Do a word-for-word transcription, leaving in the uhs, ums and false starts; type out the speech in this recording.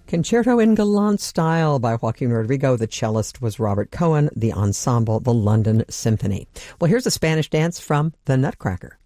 Concerto in Galant Style by Joaquin Rodrigo. The cellist was Robert Cohen. The ensemble, the London Symphony. Well, here's a Spanish dance from The Nutcracker.